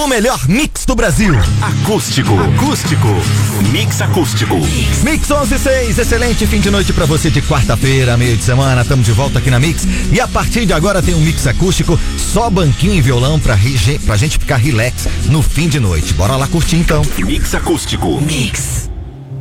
O melhor mix do Brasil. Acústico. Mix acústico. Mix 11:06, excelente fim de noite pra você de quarta-feira, meio de semana. Estamos de volta aqui na Mix. E a partir de agora tem um mix acústico, só banquinho e violão pra gente ficar relax no fim de noite. Bora lá curtir então. Mix acústico. Mix.